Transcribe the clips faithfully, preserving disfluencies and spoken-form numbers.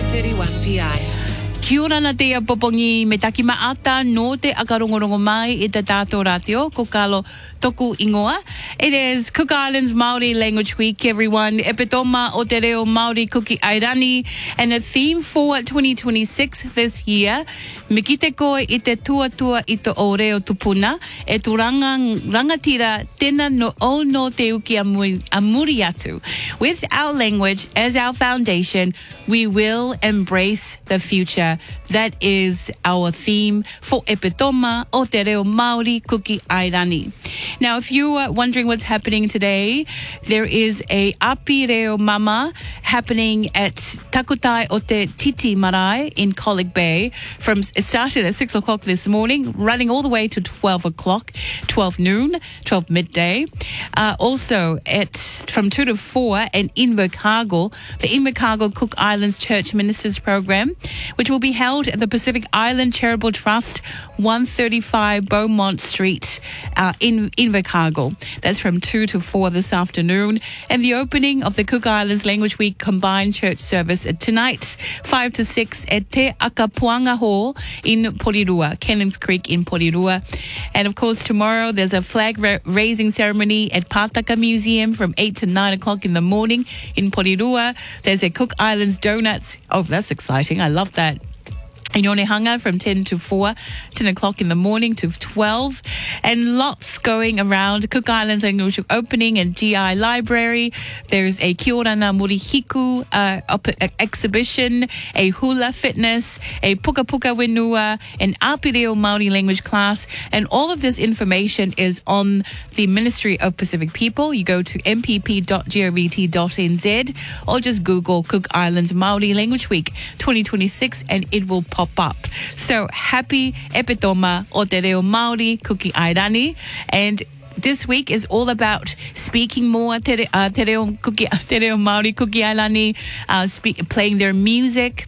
thirty-one P I. Kia ora na te popongi me taki maata no te akarongorongo mai i te tātou ratio, ko kalo toku ingoa. It is Cook Islands Māori Language Week, everyone. Epitoma o te reo Māori Kuki Airani, and the theme for twenty twenty-six this year, me ki te koe i te tuatua i te o reo tupuna, e tu ranga, rangatira tēnā no o no te uki amuri, amuri atu. With our language as our foundation, we will embrace the future. That is our theme for Epitoma o te reo Māori Kuki Airani. Now, if you are wondering what's happening today, there is a Api Reo Mama happening at Takutai o te Titi Marae in Colic Bay. From it started at six o'clock this morning, running all the way to twelve o'clock, twelve noon, twelve midday. Uh, also, at from two to four, in Invercargill, the Invercargill Cook Islands Church Ministers Program, which will be held at the Pacific Island Charitable Trust, one thirty-five Beaumont Street uh, in Invercargill. That's from two to four this afternoon. And the opening of the Cook Islands Language Week Combined Church Service tonight, five to six at Te Akapuanga Hall in Porirua, Cannons Creek in Porirua. And of course, tomorrow there's a flag ra- raising ceremony at Pātaka Museum from eight to nine o'clock in the morning in Porirua. There's a Cook Islands Donuts. Oh, that's exciting. I love that. In Onehunga from ten to four, ten o'clock in the morning to twelve, and lots going around. Cook Islands Language opening and G I Library. There's a Kia ora na Murihiku uh, op- exhibition, a hula fitness, a puka puka wenua, an Api Reo Māori language class, and all of this information is on the Ministry of Pacific People. You go to m p p dot govt dot n z or just Google Cook Islands Māori Language Week twenty twenty-six and it will pop up. So happy Epitoma o te reo Māori Kuki Airani, and this week is all about speaking more te, re, uh, te reo Kuki, te reo Māori Kuki Airani, uh, speak, playing their music.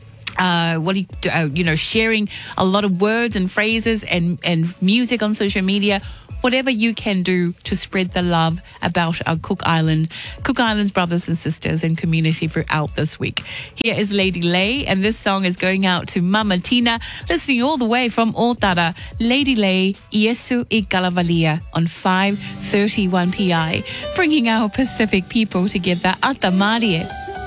Uh, what do you, uh, you know, sharing a lot of words and phrases and, and music on social media. Whatever you can do to spread the love about our Cook Island, Cook Islands brothers and sisters and community throughout this week. Here is Lady Lay, and this song is going out to Mama Tina, listening all the way from Otara. Lady Lay, Iesu I Kalavalia on five thirty-one P I, bringing our Pacific people together. Ata Marie.